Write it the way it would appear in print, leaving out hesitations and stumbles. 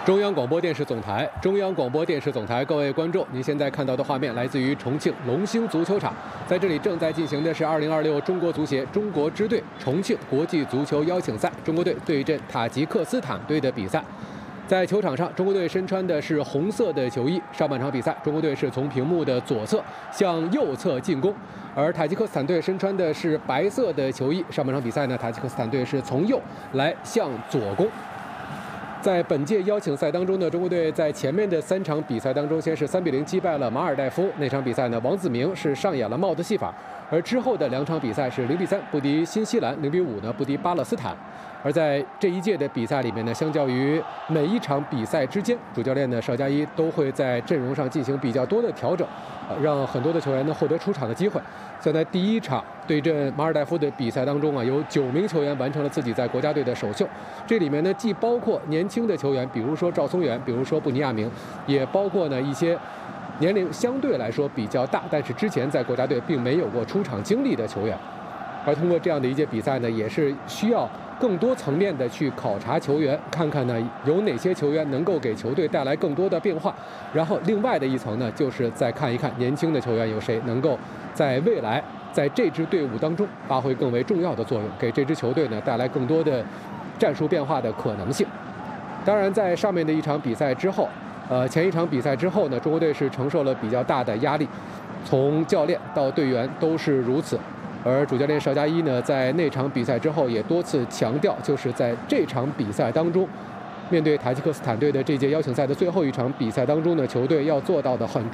中央广播电视总台，中央广播电视总台，各位观众，您现在看到的画面来自于重庆龙兴足球场，在这里正在进行的是2026中国足协中国支队重庆国际足球邀请赛，中国队对阵塔吉克斯坦队的比赛。在球场上，中国队身穿的是红色的球衣。上半场比赛，中国队是从屏幕的左侧向右侧进攻，而塔吉克斯坦队身穿的是白色的球衣。上半场比赛呢，塔吉克斯坦队是从右来向左攻。在本届邀请赛当中呢，中国队在前面的3场比赛当中，先是3比0击败了马尔代夫。那场比赛呢，王子铭是上演了帽子戏法。而之后的2场比赛是0比3不敌新西兰，0比5呢不敌巴勒斯坦。而在这一届的比赛里面呢，相较于每一场比赛之间，主教练呢邵佳一都会在阵容上进行比较多的调整，让很多的球员呢获得出场的机会。像在第1场对阵马尔代夫的比赛当中啊，有9名球员完成了自己在国家队的首秀。这里面呢，既包括年轻的球员，比如说赵松元，比如说布尼亚明，也包括呢一些年龄相对来说比较大，但是之前在国家队并没有过出场经历的球员。而通过这样的一届比赛呢，也是需要更多层面的去考察球员，看看呢有哪些球员能够给球队带来更多的变化。然后另外的一层呢，就是再看一看年轻的球员有谁能够在未来在这支队伍当中发挥更为重要的作用，给这支球队呢带来更多的战术变化的可能性。当然，在上面的一场比赛之后，前一场比赛之后呢，中国队是承受了比较大的压力，从教练到队员都是如此。而主教练邵佳一呢，在那场比赛之后也多次强调，就是在这场比赛当中，面对塔吉克斯坦队的这届邀请赛的最后一场比赛当中呢，球队要做到的很